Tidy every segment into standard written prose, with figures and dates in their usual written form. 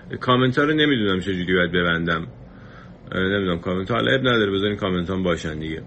کامنت ها رو نمیدونم چجوری باید ببندم، نمیدونم کامنت ها، حالا اب نداره بذارین کامنت ها باشن دیگه.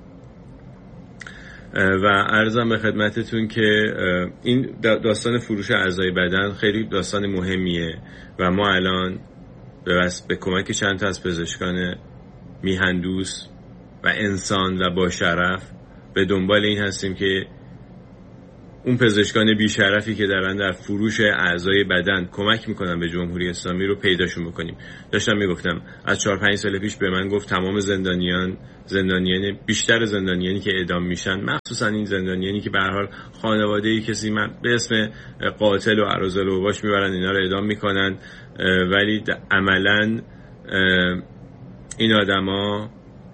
و عرضم به خدمتتون که این داستان فروش اعضای بدن خیلی داستان مهمیه و ما الان به کمک چند تا از پزشکان میهندوست و انسان و با شرف به دنبال این هستیم که اون پزشکان بیشرفی که دارن در فروش اعضای بدن کمک میکنن به جمهوری اسلامی رو پیداشون بکنیم. داشتم میگفتم از 4-5 سال پیش به من گفت تمام زندانیان بیشتر زندانیانی که اعدام میشن، مخصوصا این زندانیانی که به هر حال خانواده‌ای کسی به اسم قاتل و اراذل و باش میبرن اینا رو اعدام میکنن، ولی عملاً این آدما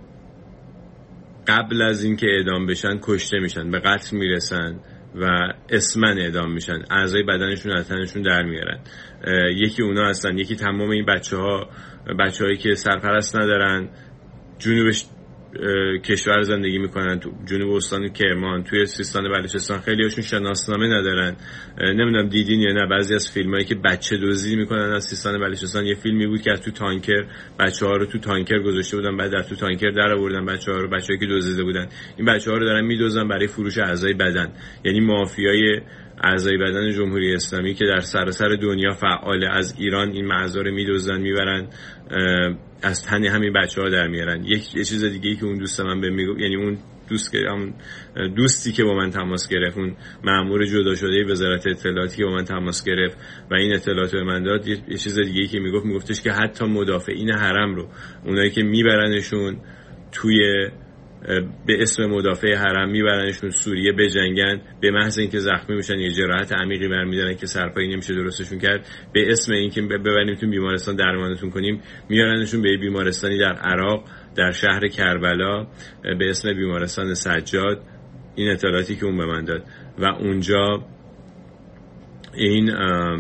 قبل از اینکه اعدام بشن کشته میشن، به قتل میرسن و اسمن اعدام میشن، اعضای بدنشون از تنشون در میارن. یکی اونا هستن، یکی تمام این بچه‌هایی که سرپرست ندارن، جنوب کشور زندگی میکنن، تو جنوب استان کرمان، توی سیستان بلوچستان، خیلی هاشون شناسنامه ندارن. نمیدونم دیدین یا نه بعضی از فیلمایی که بچه دزدی میکنن از سیستان بلوچستان. یه فیلمی بود که از تو تانکر بچه‌ها رو تو تانکر گذاشته بودن، بعد از تو تانکر در آوردن بچه‌هایی که دزدیده بودن. این بچه‌ها رو دارن میدوزن برای فروش اعضای بدن. یعنی مافیای اعضای بدن جمهوری اسلامی که در سراسر دنیا فعاله، از ایران این اعضا رو میدوزن میبرن از تن همین بچه‌ها در میارن. یک چیز دیگه ای که اون دوست من بهم میگفت، یعنی اون دوستی که با من تماس گرفت، اون مأمور جدا شده وزارت اطلاعاتی که با من تماس گرفت و این اطلاعات به من داد، یه چیز دیگه ای که میگفتش که حتی مدافعین حرم رو، اونایی که میبرنشون توی به اسم مدافع حرم میبرنشون سوریه بجنگن، به محض اینکه زخمی میشن یه جراحت عمیقی برمیدارن که سرپایی نمیشه درستشون کرد، به اسم اینکه ببریم تو بیمارستان درمانتون کنیم، میارنشون به بیمارستانی در عراق در شهر کربلا به اسم بیمارستان سجاد. این اطلاعاتی که اون به من داد و اونجا این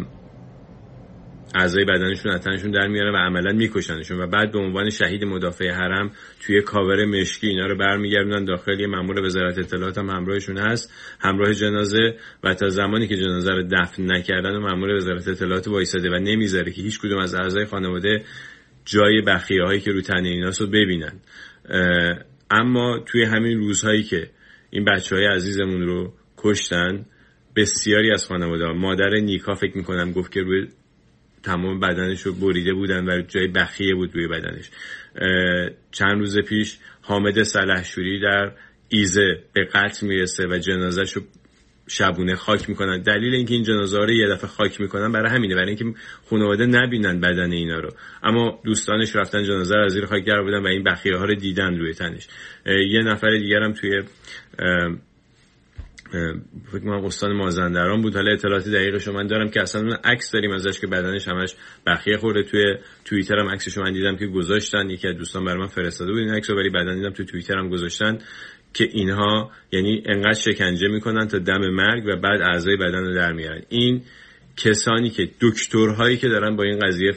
اعضای بدنشون از تنشون در میارن و عملا میکشنشون و بعد به عنوان شهید مدافع حرم توی کاور مشکی اینا رو برمیگردونن داخل. یه مأمور وزارت اطلاعات هم همراهشون هست، همراه جنازه، و تا زمانی که جنازه رو دفن نکردن و مأمور وزارت اطلاعات وایساده و نمیذاره که هیچ کدوم از اعضای خانواده جای بخیه‌هایی که رو تن ایناست رو ببینن. اما توی همین روزهایی که این بچه‌های عزیزمون رو کشتن، بسیاری از خانواده، مادر نیکا فکر می‌کنم گفت که روی تمام بدنش رو بریده بودن و جای بخیه بود روی بدنش. چند روز پیش حامد سلحشوری در ایزه به قتل میرسه و جنازه‌شو شبونه خاک میکنن. دلیل اینکه این جنازه ها رو یه دفعه خاک میکنن برای همینه، برای اینکه خانواده نبینن بدن اینا رو، اما دوستانش رفتن جنازه رو از زیر خاک در بودن و این بخیه ها رو دیدن روی تنش. یه نفر دیگر هم توی فکر کنم استان مازندران بود، حالا اطلاعات دقیقش رو من دارم که اصلا اون عکس داریم ازش که بدنش همش بخیه خورده. توی توییتر هم عکسش رو من دیدم که گذاشتن، یکی از دوستان برام فرستاده بود این عکس رو، ولی بعدن دیدم توی توییتر هم گذاشتن که اینها یعنی انقدر شکنجه میکنن تا دم مرگ و بعد اعضای بدن رو در میارن. این کسانی که دکترهایی که دارن با این قضیه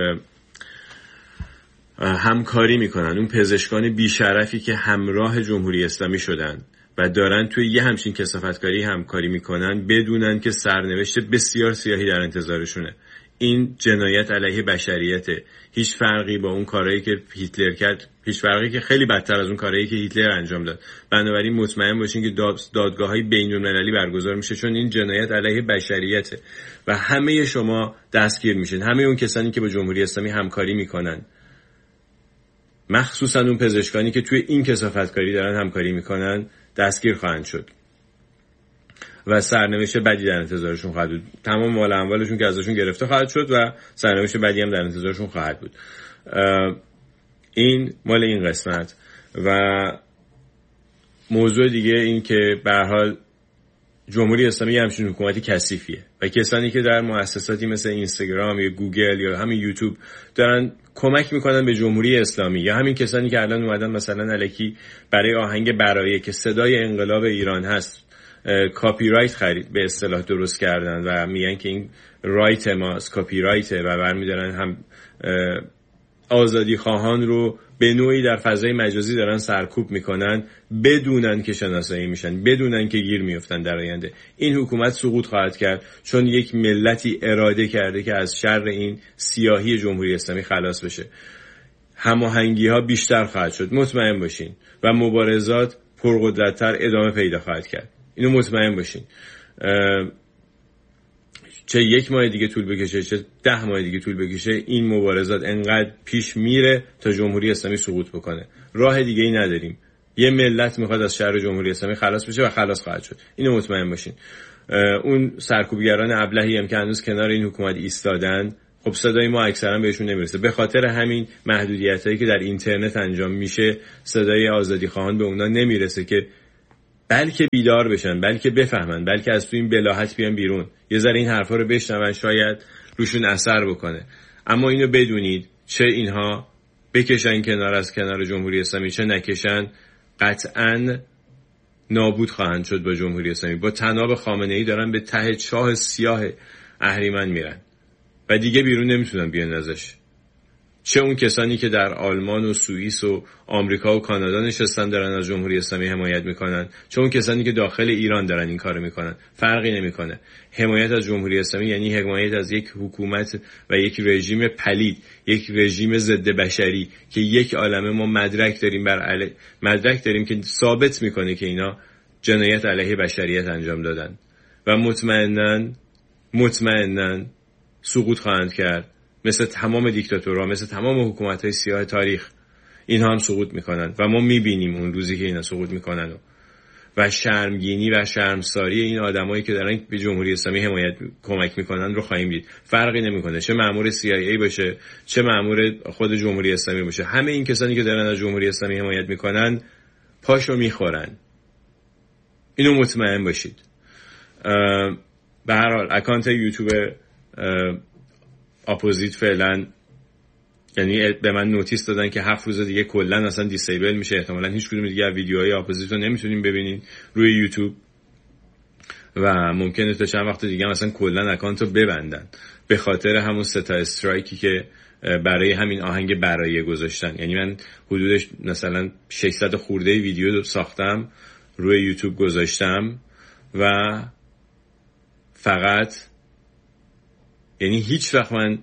همکاری میکنن، اون پزشکان بیشرفی که همراه جمهوری اسلامی شدن و دارن توی یه همچین کثافتکاری همکاری میکنن بدونن که سرنوشت بسیار سیاهی در انتظارشونه. این جنایت علیه بشریته. هیچ فرقی با اون کارهایی که هیتلر کرد، هیچ فرقی که خیلی بدتر از اون کارهایی که هیتلر انجام داد. بنابراین مطمئن باشین که دادگاه‌های بین‌المللی برگزار میشه، چون این جنایت علیه بشریته و همه شما دستگیر میشین. همه اون کسانی که با جمهوری اسلامی همکاری میکنن، مخصوصا اون پزشکانی که توی این کثافتکاری دارن همکاری میکنن، دستگیر خواهند شد و سرنوشت بدی در انتظارشون خواهد بود. تمام مال اموالشون که ازشون گرفته خواهد شد و سرنوشت بدی هم در انتظارشون خواهد بود. این مال این قسمت. و موضوع دیگه این که به هر حال جمهوری اسلامی همچین حکومتی کثیفیه و کسانی که در مؤسساتی مثل اینستاگرام یا گوگل یا همین یوتیوب دارن کمک میکنن به جمهوری اسلامی، یا همین کسانی که الان اومدن مثلا الکی برای آهنگ برایه که صدای انقلاب ایران هست کاپی رایت خرید به اصطلاح درست کردن و میگن که این رایت ماست، کاپی رایته، و برمیدارن هم آزادی خواهان رو به نوعی در فضای مجازی دارن سرکوب میکنن بدونن که شناسایی میشن، بدونن که گیر میفتن در آینده. این حکومت سقوط خواهد کرد چون یک ملتی اراده کرده که از شر این سیاهی جمهوری اسلامی خلاص بشه. هماهنگی ها بیشتر خواهد شد، مطمئن باشین، و مبارزات پرقدرت‌تر ادامه پیدا خواهد کرد. اینو مطمئن باشین. چه 1 ماه دیگه طول بکشه، چه 10 ماه دیگه طول بکشه، این مبارزات انقدر پیش میره تا جمهوری اسلامی سقوط بکنه. راه دیگه ای نداریم. یه ملت میخواد از شر جمهوری اسلامی خلاص بشه و خلاص خواهد شد. اینو مطمئن باشین. اون سرکوبگران ابلهی هم که هنوز کنار این حکومت ایستادن، خب صدای ما اکثرا بهشون نمیرسه. به خاطر همین محدودیتایی که در اینترنت انجام میشه، صدای آزادی خواهان به اونا نمیرسه که بلکه بیدار بشن، بلکه بفهمن، بلکه از تو این بلاهت بیان بیرون، یه ذره این حرفا رو بشنون، شاید روشون اثر بکنه. اما اینو بدونید، چه اینها بکشن کنار از کنار جمهوری اسلامی، چه نکشن، قطعاً نابود خواهند شد با جمهوری اسلامی. با طناب خامنه‌ای دارن به ته چاه سیاه اهریمن میرن و دیگه بیرون نمیتونن بیان ازش. چه اون کسانی که در آلمان و سوئیس و آمریکا و کانادا نشستن دارن از جمهوری اسلامی حمایت میکنن، چه اون کسانی که داخل ایران دارن این کارو میکنن، فرقی نمیکنه. حمایت از جمهوری اسلامی یعنی حمایت از یک حکومت و یک رژیم پلید، یک رژیم ضد بشری که یک عالمه ما مدرک داریم که ثابت میکنه که اینا جنایت علیه بشریت انجام دادن و مطمئناً سقوط خواهند کرد. مثل تمام دیکتاتورها، مثل تمام حکومت‌های سیاه تاریخ، اینها هم سقوط میکنن و ما میبینیم اون روزی که اینا سقوط میکنن و شرمگینی و شرمساری این آدمایی که دارن به جمهوری اسلامی کمک میکنن رو خواهیم دید. فرقی نمیکنه چه مأمور CIA باشه، چه مأمور خود جمهوری اسلامی باشه، همه این کسانی که دارن از جمهوری اسلامی حمایت میکنن پاشو میخورن. اینو مطمئن باشید. به هر حال اکانت یوتیوب اپوزیت فعلا، یعنی به من نوتیس دادن که 7 روز دیگه کلا اصلا دیسیبل میشه، احتمالاً هیچ کدوم دیگه ویدیوهای اپوزیت رو نمیتونیم ببینید روی یوتیوب و ممکنه تا چند وقت دیگه مثلا کلا اکانت رو ببندن به خاطر همون 3 استرایکی که برای همین آهنگ برای گذاشتن. یعنی من حدودش مثلا 600 خورده ویدیو ساختم روی یوتیوب گذاشتم و فقط، یعنی هیچ وقت من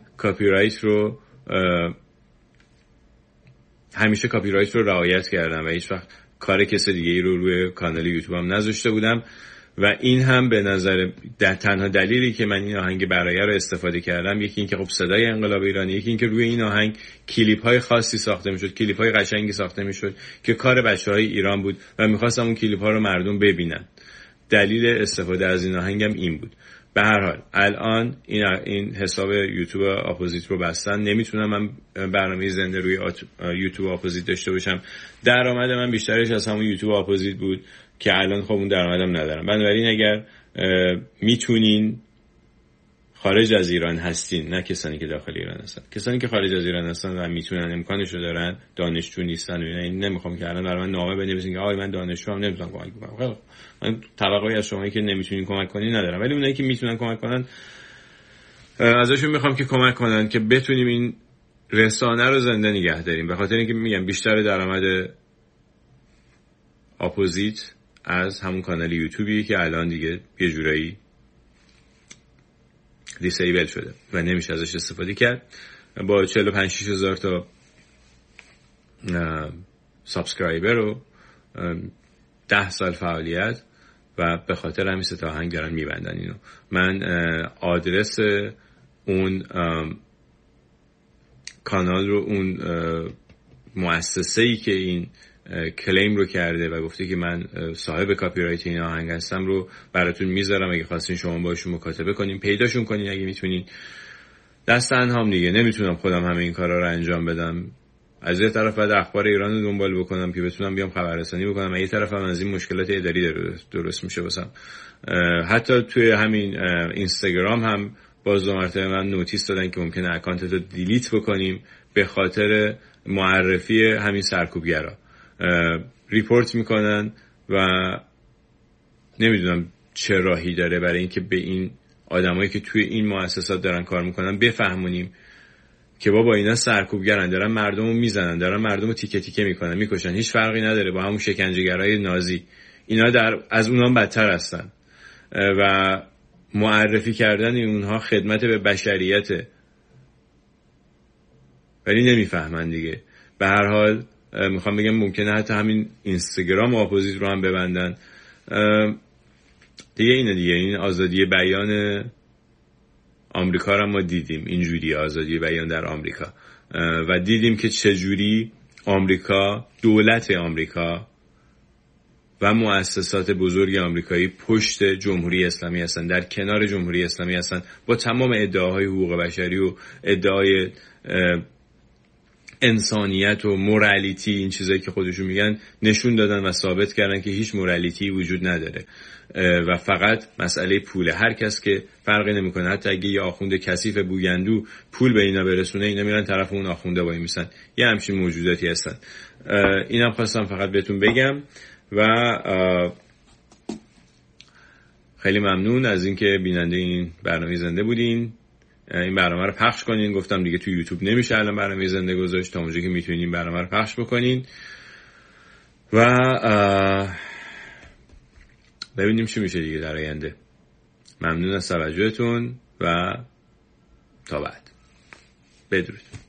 همیشه کاپی رایت رو رعایت کردم و هیچ وقت کار کسی دیگه ای رو روی کانال یوتیوبم نذاشته بودم و این هم به نظر تنها دلیلی که من این آهنگ برای رو استفاده کردم، یکی این که خب صدای انقلاب ایرانی، یکی این که روی این آهنگ کلیپ های خاصی ساخته میشد، کلیپ های قشنگی ساخته میشد که کار بچهای ایران بود و میخواستم اون کلیپ ها رو مردم ببینن. دلیل استفاده از این آهنگم این بود. به هر حال الان این حساب یوتیوب اپوزیت رو بستن، نمیتونم من برنامه زنده روی یوتیوب اپوزیت داشته باشم. درآمد من بیشترش از همون یوتیوب اپوزیت بود که الان خب اون درآمدم ندارم. بنابراین اگر میتونین، خارج از ایران هستین، نه کسانی که داخل ایران هستن، کسانی که خارج از ایران هستن و میتونن، امکانش رو دارن، دانشجو نیستن و این نمیخوام که الان برای من نامه بنویسین که آقا من دانشجوام نمیتونم کمک کنم. من توقعی از شمایی که نمیتونین کمک کنین ندارم، ولی اونایی که میتونن کمک کنن ازشون میخوام که کمک کنن که بتونیم این رسانه رو زنده نگه داریم. به خاطر اینکه میگم بیشتر درآمد اپوزیت از همون کانال یوتیوبی که الان دیگه یه جورایی دیسیبل شده و نمیشه ازش استفاده کرد. با 45-6 هزار تا سابسکرایبر و 10 سال فعالیت و به خاطر همین 3 آهنگ دارن میبندن اینو. من آدرس اون کانال رو، اون مؤسسه‌ای که این کلیم رو کرده و گفته که من صاحب کاپی رایت این آهنگ هستم رو براتون میذارم، اگه خواستین شما باشون مکاتبه کنین، پیداشون کنین اگه میتونین. دست تنهام دیگه نمیتونم خودم همه این کارا رو انجام بدم. از یه طرف بعد اخبار ایران رو دنبال بکنم که بتونم بیام خبررسانی بکنم، از یه طرف هم از این مشکلات اداری درست میشه واسم. حتی توی همین اینستاگرام هم باز دو مرتبه من نوتیس دادن که ممکنه اکانتت رو دیلیت بکنیم به خاطر معرفی همین سرکوبگرا. ریپورت میکنن و نمیدونم چه راهی داره برای اینکه به این آدمایی که توی این مؤسسات دارن کار میکنن بفهمونیم که بابا اینا سرکوبگرن، دارن مردمو میزنن، دارن مردمو تیکه تیکه میکنن، میکشن، هیچ فرقی نداره با همون شکنجهگرای نازی، اینا از اونها بدتر هستن و معرفی کردن اونها خدمت به بشریته، ولی نمیفهمن دیگه. به هر حال میخوام بگم ممکنه حتی همین اینستاگرام اپوزیت رو هم ببندن دیگه. اینه دیگه، این آزادی بیان آمریکا رو ما دیدیم، اینجوری آزادی بیان در آمریکا، و دیدیم که چجوری آمریکا، دولت آمریکا و مؤسسات بزرگ آمریکایی پشت جمهوری اسلامی هستن، در کنار جمهوری اسلامی هستن، با تمام ادعاهای حقوق بشری و ادعای انسانیت و مورالیتی، این چیزایی که خودشون میگن، نشون دادن و ثابت کردن که هیچ مورالیتی وجود نداره و فقط مسئله پوله. هر کس که فرقی نمیکنه، حتی اگه یه آخوند کثیف بوگندو پول به اینا برسونه، اینا میرن طرف اون آخونده وای میسن. یه همچین موجوداتی هستن. اینم خواستم فقط بهتون بگم و خیلی ممنون از اینکه بیننده این برنامه زنده بودین. این برنامه رو پخش کنین. گفتم دیگه تو یوتیوب نمیشه الان برنامه زنده گذاشت، تا اونجا که میتونین این برنامه رو پخش بکنین و ببینیم چی میشه دیگه در آینده. ممنون از توجهتون و تا بعد. بدرود.